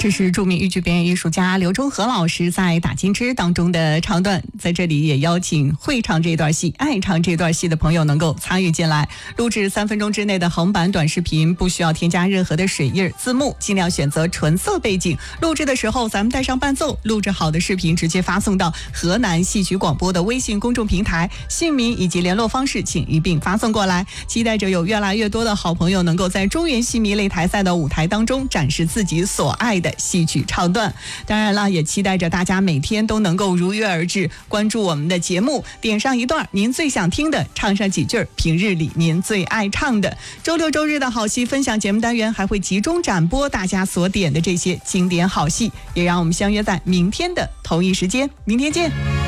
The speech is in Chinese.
这是著名豫剧表演艺术家刘忠和老师在《打金枝》当中的唱段，在这里也邀请会唱这段戏、爱唱这段戏的朋友能够参与进来。录制3分钟之内的横版短视频，不需要添加任何的水印、字幕，尽量选择纯色背景。录制的时候咱们带上伴奏，录制好的视频直接发送到河南戏曲广播的微信公众平台，姓名以及联络方式请一并发送过来。期待着有越来越多的好朋友能够在中原戏迷擂台赛的舞台当中展示自己所爱的戏曲唱段。当然了，也期待着大家每天都能够如约而至，关注我们的节目，点上一段您最想听的，唱上几句平日里您最爱唱的。周六周日的好戏分享节目单元还会集中展播大家所点的这些经典好戏，也让我们相约在明天的同一时间，明天见。